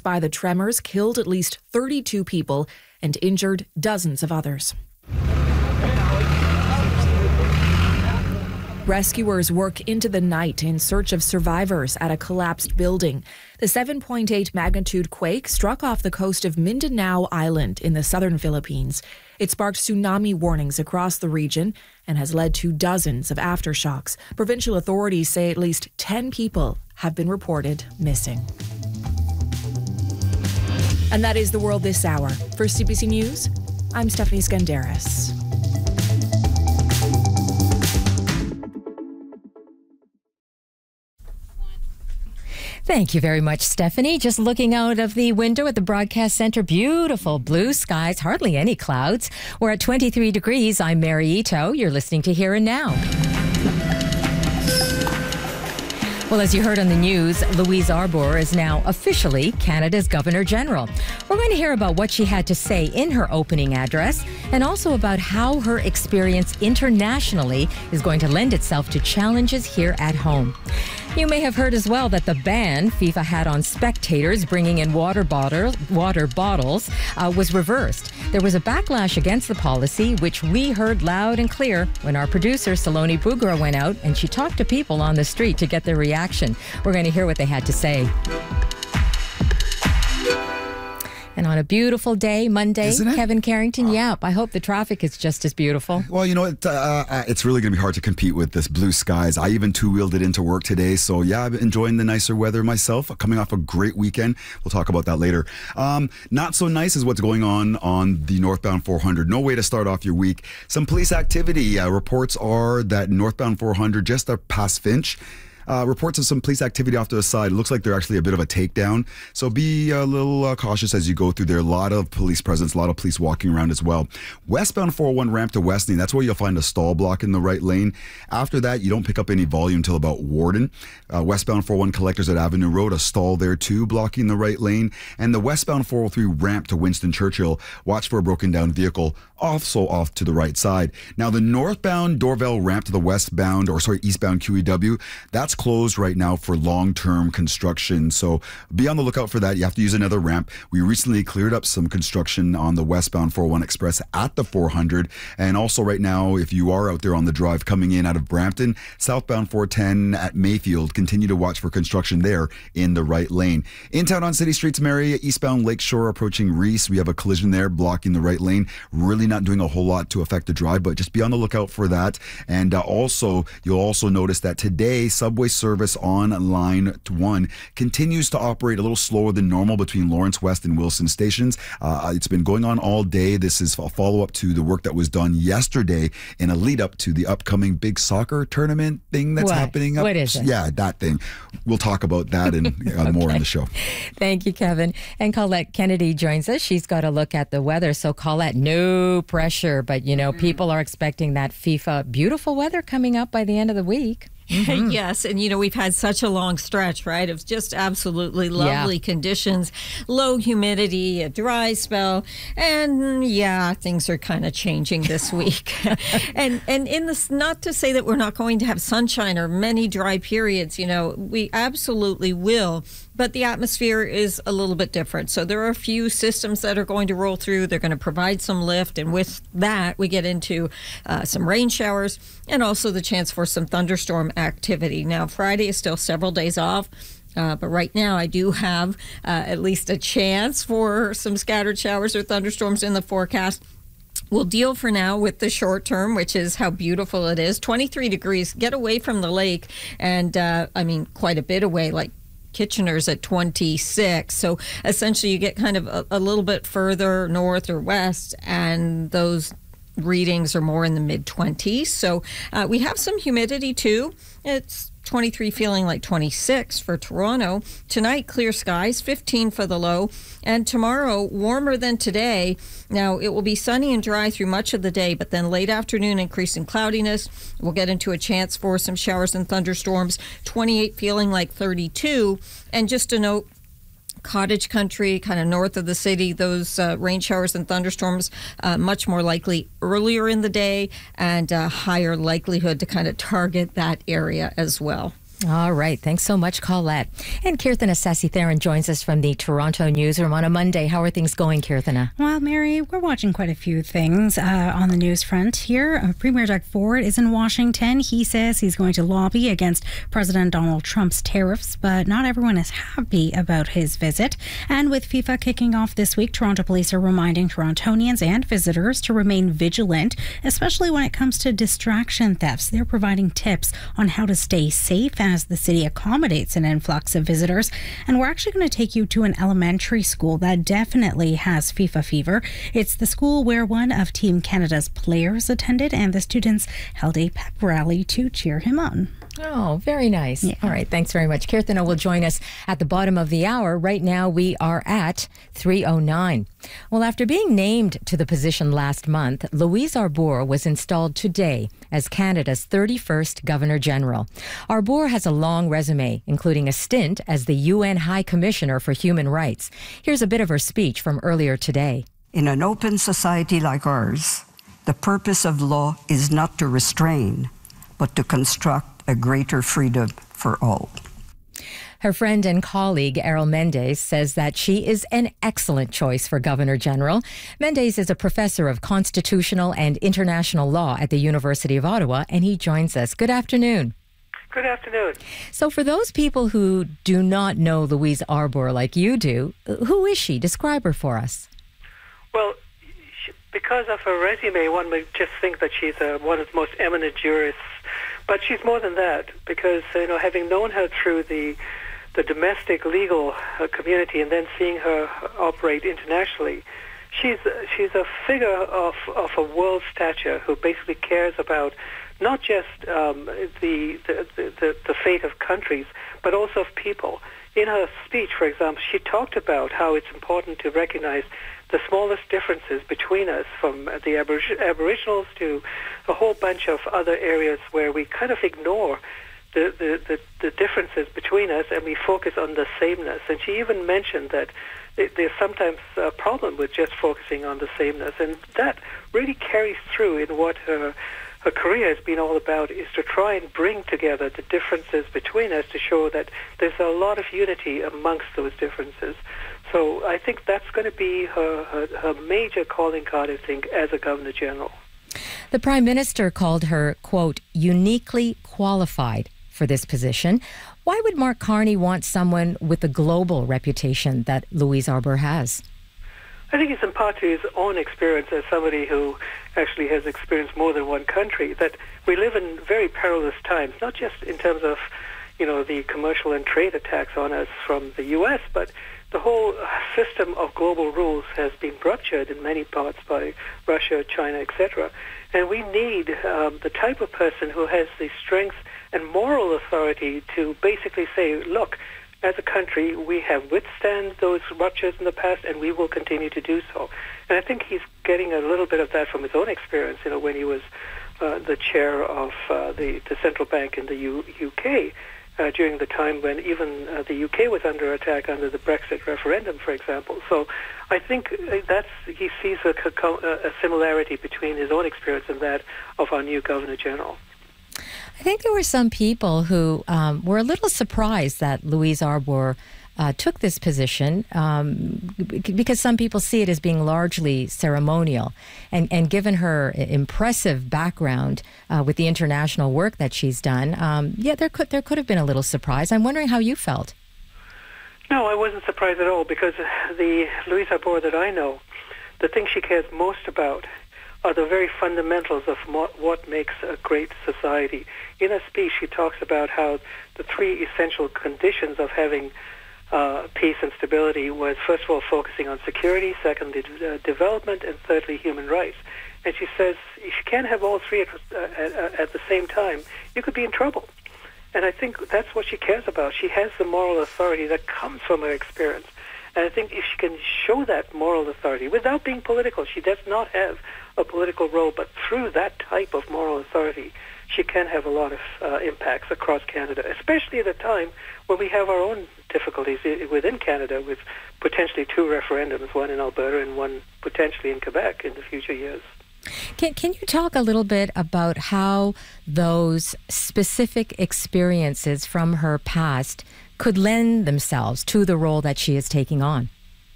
by the tremors killed at least 32 people and injured dozens of others. Rescuers work into the night in search of survivors at a collapsed building. The 7.8 magnitude quake struck off the coast of Mindanao Island in the southern Philippines. It sparked tsunami warnings across the region and has led to dozens of aftershocks. Provincial authorities say at least 10 people have been reported missing. And that is the world this hour. For CBC News, I'm Stephanie Skandaris. Thank you very much, Stephanie. Just looking out of the window at the broadcast center, beautiful blue skies, hardly any clouds. We're at 23 degrees. I'm Mary Ito. You're listening to Here and Now. Well, as you heard on the news, Louise Arbour is now officially Canada's Governor General. We're going to hear about what she had to say in her opening address and also about how her experience internationally is going to lend itself to challenges here at home. You may have heard as well that the ban FIFA had on spectators bringing in water bottles was reversed. There was a backlash against the policy, which we heard loud and clear when our producer, Saloni Bugra, went out and she talked to people on the street to get their reaction. We're going to hear what they had to say. And on a beautiful day, Monday, Kevin Carrington, I hope the traffic is just as beautiful. Well, you know, it's really going to be hard to compete with this blue skies. I even two-wheeled it into work today. So, I'm enjoying the nicer weather myself, coming off a great weekend. We'll talk about that later. Not so nice is what's going on the northbound 400. No way to start off your week. Some police activity. Reports are that northbound 400, just past Finch, reports of some police activity off to the side. It looks like they're actually a bit of a takedown. So be a little cautious as you go through there. A lot of police presence, a lot of police walking around as well. Westbound 401 ramp to Westney, that's where you'll find a stall block in the right lane. After that, you don't pick up any volume till about Warden. Westbound 401 collectors at Avenue Road, a stall there too, blocking the right lane. And the westbound 403 ramp to Winston Churchill, watch for a broken down vehicle, also off to the right side. Now the northbound Dorval ramp to the eastbound QEW, that's closed right now for long-term construction. So be on the lookout for that. You have to use another ramp. We recently cleared up some construction on the westbound 401 Express at the 400. And also right now, if you are out there on the drive coming in out of Brampton, southbound 410 at Mayfield, continue to watch for construction there in the right lane. In town on city streets, Mary, eastbound Lakeshore approaching Reese, we have a collision there blocking the right lane. Really not doing a whole lot to affect the drive, but just be on the lookout for that. And you'll also notice that today, subway service on line 1 continues to operate a little slower than normal between Lawrence West and Wilson stations. It's been going on all day. This is a follow-up to the work that was done yesterday in a lead-up to the upcoming big soccer tournament thing that's happening. What is it? Yeah, that thing. We'll talk about that and more in the show. Thank you, Kevin. And Colette Kennedy joins us. She's got a look at the weather. So Colette, no pressure, but people are expecting that FIFA beautiful weather coming up by the end of the week. Mm-hmm. Yes, and we've had such a long stretch, right, of just absolutely lovely conditions, low humidity, a dry spell, and things are kind of changing this week. and in this, not to say that we're not going to have sunshine or many dry periods, we absolutely will. But the atmosphere is a little bit different. So there are a few systems that are going to roll through. They're going to provide some lift. And with that, we get into some rain showers and also the chance for some thunderstorm activity. Now, Friday is still several days off. But right now, I do have at least a chance for some scattered showers or thunderstorms in the forecast. We'll deal for now with the short term, which is how beautiful it is. 23 degrees. Get away from the lake. And quite a bit away, like Kitchener's at 26. So essentially you get kind of a little bit further north or west, and those readings are more in the mid-20s. So we have some humidity too. It's 23 feeling like 26 for Toronto. Tonight, clear skies, 15 for the low. And tomorrow, warmer than today. Now, it will be sunny and dry through much of the day, but then late afternoon, increasing cloudiness. We'll get into a chance for some showers and thunderstorms. 28 feeling like 32. And just a note, cottage country, kind of north of the city, those rain showers and thunderstorms much more likely earlier in the day, and higher likelihood to kind of target that area as well. All right. Thanks so much, Colette. And Kirthana Sasitharan joins us from the Toronto newsroom on a Monday. How are things going, Kirthana? Well, Mary, we're watching quite a few things on the news front here. Premier Doug Ford is in Washington. He says he's going to lobby against President Donald Trump's tariffs, but not everyone is happy about his visit. And with FIFA kicking off this week, Toronto police are reminding Torontonians and visitors to remain vigilant, especially when it comes to distraction thefts. They're providing tips on how to stay safe as the city accommodates an influx of visitors. And we're actually going to take you to an elementary school that definitely has FIFA fever. It's the school where one of Team Canada's players attended, and the students held a pep rally to cheer him on. Oh, very nice. Yeah. All right. Thanks very much. Kirthana will join us at the bottom of the hour. Right now, we are at 3:09. Well, after being named to the position last month, Louise Arbour was installed today as Canada's 31st Governor General. Arbour has a long resume, including a stint as the UN High Commissioner for Human Rights. Here's a bit of her speech from earlier today. In an open society like ours, the purpose of law is not to restrain, but to construct a greater freedom for all. Her friend and colleague, Errol Mendes, says that she is an excellent choice for Governor General. Mendes is a professor of constitutional and international law at the University of Ottawa, and he joins us. Good afternoon. Good afternoon. So for those people who do not know Louise Arbour like you do, who is she? Describe her for us. Well, because of her resume, one might just think that she's one of the most eminent jurists. But she's more than that, because having known her through the domestic legal community and then seeing her operate internationally, she's a figure of a world stature who basically cares about not just the fate of countries, but also of people. In her speech, for example, she talked about how it's important to recognize the smallest differences between us, from the Aboriginals to a whole bunch of other areas where we kind of ignore the differences between us and we focus on the sameness. And she even mentioned that there's sometimes a problem with just focusing on the sameness. And that really carries through in what her career has been all about, is to try and bring together the differences between us to show that there's a lot of unity amongst those differences. So I think that's going to be her major calling card, I think, as a Governor General. The Prime Minister called her, quote, uniquely qualified for this position. Why would Mark Carney want someone with the global reputation that Louise Arbour has? I think it's in part to his own experience as somebody who actually has experienced more than one country, that we live in very perilous times, not just in terms of, the commercial and trade attacks on us from the U.S., but the whole system of global rules has been ruptured in many parts by Russia, China, etc. And we need the type of person who has the strength and moral authority to basically say, look, as a country, we have withstand those ruptures in the past, and we will continue to do so. And I think he's getting a little bit of that from his own experience, when he was the chair of the central bank in the UK. During the time when even the UK was under attack under the Brexit referendum, for example. So I think he sees a similarity between his own experience and that of our new Governor General. I think there were some people who were a little surprised that Louise Arbour took this position because some people see it as being largely ceremonial. And given her impressive background with the international work that she's done, there could have been a little surprise. I'm wondering how you felt. No, I wasn't surprised at all, because the Louise Arbour that I know, the thing she cares most about are the very fundamentals of what makes a great society. In her speech, she talks about how the three essential conditions of having peace and stability was, first of all, focusing on security, secondly, development, and thirdly, human rights. And she says if you can't have all three at the same time, you could be in trouble. And I think that's what she cares about. She has the moral authority that comes from her experience. And I think if she can show that moral authority without being political, she does not have a political role, but through that type of moral authority, she can have a lot of impacts across Canada, especially at a time when we have our own difficulties within Canada with potentially two referendums, one in Alberta and one potentially in Quebec in the future years. Can you talk a little bit about how those specific experiences from her past could lend themselves to the role that she is taking on?